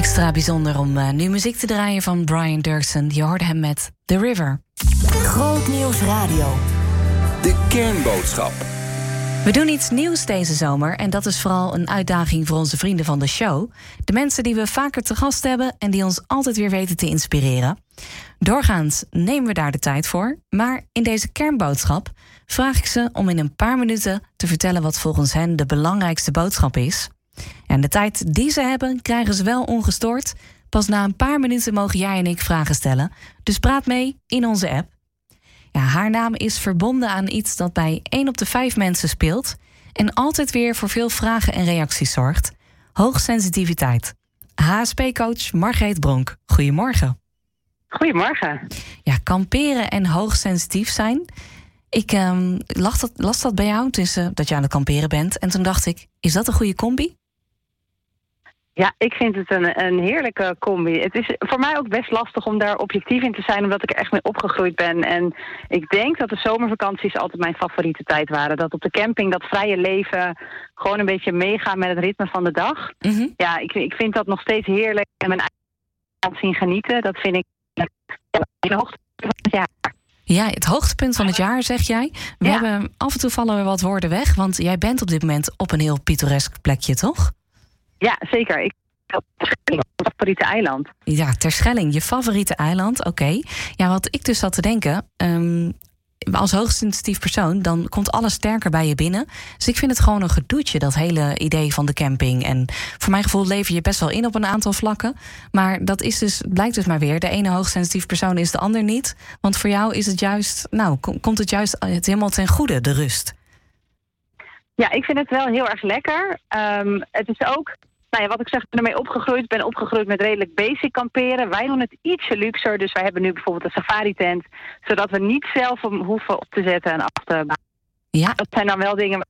Extra bijzonder om nu muziek te draaien van Brian Dirksen. Je hoorde hem met The River. Grootnieuws Radio. De kernboodschap. We doen iets nieuws deze zomer en dat is vooral een uitdaging voor onze vrienden van de show. De mensen die we vaker te gast hebben en die ons altijd weer weten te inspireren. Doorgaans nemen we daar de tijd voor, maar in deze kernboodschap vraag ik ze om in een paar minuten te vertellen wat volgens hen de belangrijkste boodschap is. En de tijd die ze hebben krijgen ze wel ongestoord. Pas na een paar minuten mogen jij en ik vragen stellen. Dus praat mee in onze app. Ja, haar naam is verbonden aan iets dat bij 1 op de 5 mensen speelt en altijd weer voor veel vragen en reacties zorgt. Hoogsensitiviteit. HSP-coach Margreet Bronk. Goedemorgen. Goedemorgen. Ja, kamperen en hoogsensitief zijn. Ik las dat bij jou, dat je aan het kamperen bent. En toen dacht ik, is dat een goede combi? Ja, ik vind het een heerlijke combi. Het is voor mij ook best lastig om daar objectief in te zijn, omdat ik er echt mee opgegroeid ben. En ik denk dat de zomervakanties altijd mijn favoriete tijd waren. Dat op de camping, dat vrije leven, gewoon een beetje meegaan met het ritme van de dag. Mm-hmm. Ja, ik vind dat nog steeds heerlijk. En mijn eigen zien genieten, dat vind ik de hoogtepunt van het jaar. Ja, het hoogtepunt van het jaar, zeg jij. We hebben af en toe vallen we wat woorden weg, want jij bent op dit moment op een heel pittoresk plekje, toch? Ja, zeker. Ik heb mijn favoriete eiland. Ja, Terschelling, je favoriete eiland, oké. Ja, wat ik dus zat te denken, als hoogsensitief persoon, dan komt alles sterker bij je binnen. Dus ik vind het gewoon een gedoetje, dat hele idee van de camping. En voor mijn gevoel lever je best wel in op een aantal vlakken. Maar dat is dus, blijkt dus maar weer, de ene hoogsensitief persoon is de ander niet. Want voor jou is het juist, komt het juist helemaal ten goede, de rust. Ja, ik vind het wel heel erg lekker. Het is ook, wat ik zeg, ik ben ermee opgegroeid. Ik ben opgegroeid met redelijk basic kamperen. Wij doen het ietsje luxer. Dus wij hebben nu bijvoorbeeld een safari-tent, zodat we niet zelf hem hoeven op te zetten en af te bouwen. Ja. Dat zijn dan wel dingen.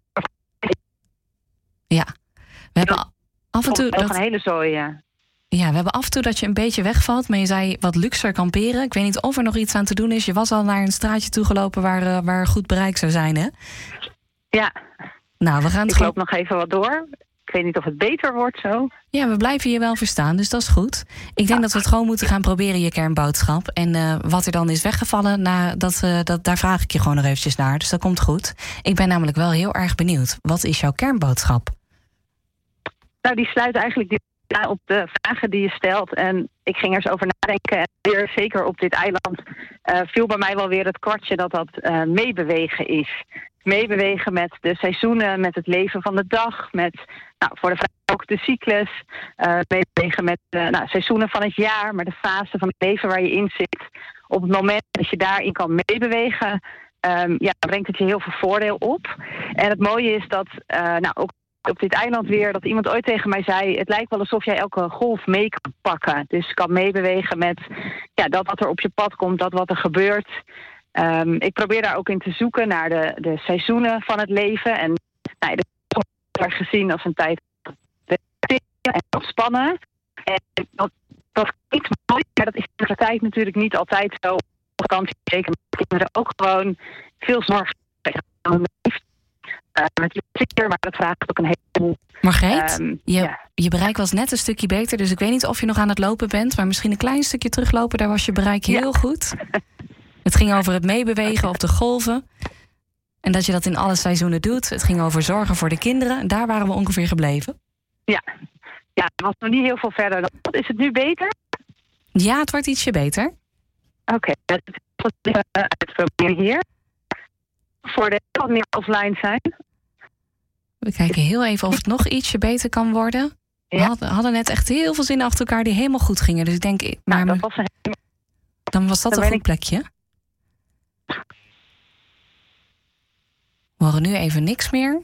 Ja, we hebben af en toe nog een hele zooi. Ja, we hebben af en toe dat je een beetje wegvalt, maar je zei wat luxer kamperen. Ik weet niet of er nog iets aan te doen is. Je was al naar een straatje toegelopen waar goed bereik zou zijn, hè? Ja. Nou, we gaan ik loop nog even wat door. Ik weet niet of het beter wordt zo. Ja, we blijven je wel verstaan, dus dat is goed. Ik denk dat we het gewoon moeten gaan proberen, je kernboodschap. En wat er dan is weggevallen, daar vraag ik je gewoon nog eventjes naar. Dus dat komt goed. Ik ben namelijk wel heel erg benieuwd. Wat is jouw kernboodschap? Nou, die sluit eigenlijk op de vragen die je stelt. En ik ging er eens over nadenken. En weer, zeker op dit eiland, viel bij mij wel weer het kwartje dat meebewegen is. Meebewegen met de seizoenen, met het leven van de dag, met voor de vrouw ook de cyclus. Meebewegen met seizoenen van het jaar, maar de fase van het leven waar je in zit. Op het moment dat je daarin kan meebewegen, brengt het je heel veel voordeel op. En het mooie is dat, ook op dit eiland weer, dat iemand ooit tegen mij zei, het lijkt wel alsof jij elke golf mee kan pakken. Dus kan meebewegen met dat wat er op je pad komt, dat wat er gebeurt. Ik probeer daar ook in te zoeken naar de seizoenen van het leven. En dat wordt gezien als een tijd en ontspannen. En dat klinkt mooi, maar dat is in de tijd natuurlijk niet altijd zo. Op vakantie zeker met kinderen ook gewoon veel zorg met je plezier, maar dat vraagt ook een heleboel. Margreet, je bereik was net een stukje beter, dus ik weet niet of je nog aan het lopen bent, maar misschien een klein stukje teruglopen, daar was je bereik heel goed. Het ging over het meebewegen op de golven. En dat je dat in alle seizoenen doet. Het ging over zorgen voor de kinderen. Daar waren we ongeveer gebleven. Ja, het was nog niet heel veel verder. Is het nu beter? Ja, het wordt ietsje beter. Oké, dat is uitproberen hier. Voor de wat meer offline zijn. We kijken heel even of het nog ietsje beter kan worden. We hadden net echt heel veel zinnen achter elkaar die helemaal goed gingen. Dus ik denk, dan was dat een goed plekje. We horen nu even niks meer.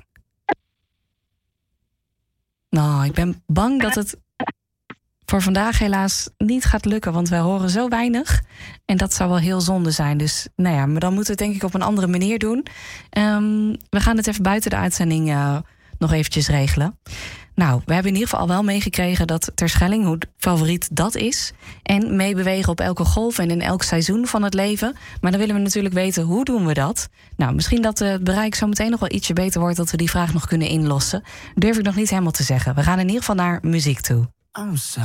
Nou, ik ben bang dat het voor vandaag helaas niet gaat lukken, want wij horen zo weinig. En dat zou wel heel zonde zijn. Dus maar dan moeten we het denk ik op een andere manier doen. We gaan het even buiten de uitzending nog eventjes regelen. Nou, we hebben in ieder geval al wel meegekregen dat Terschelling, hoe favoriet dat is. En meebewegen op elke golf en in elk seizoen van het leven. Maar dan willen we natuurlijk weten, hoe doen we dat? Nou, misschien dat het bereik zo meteen nog wel ietsje beter wordt, dat we die vraag nog kunnen inlossen. Durf ik nog niet helemaal te zeggen. We gaan in ieder geval naar muziek toe.